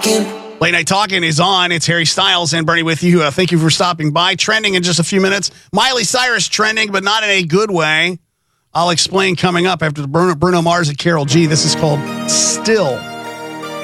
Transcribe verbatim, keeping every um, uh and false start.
Talking. Late Night Talking is on. It's Harry Styles and Bernie with you. Uh, thank you for stopping by. Trending in just a few minutes. Miley Cyrus trending, but not in a good way. I'll explain coming up after the Bruno, Bruno Mars and Karol G. This is called Still.